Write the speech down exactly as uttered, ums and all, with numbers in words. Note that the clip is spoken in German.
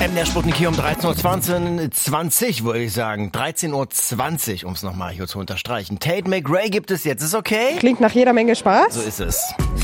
M D R Sputnik hier um dreizehn Uhr zwanzig, zwanzig würde ich sagen. dreizehn Uhr zwanzig, um es nochmal hier zu unterstreichen. Tate McRae gibt es jetzt. Ist okay? Klingt nach jeder Menge Spaß. So ist es.